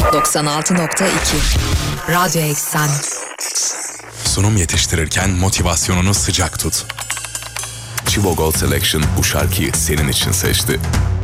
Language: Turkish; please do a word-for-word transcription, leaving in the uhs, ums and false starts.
doksan altı nokta iki Radyo Eksen. Sunum yetiştirirken motivasyonunu sıcak tut. Chivo Gold Selection bu şarkıyı senin için seçti.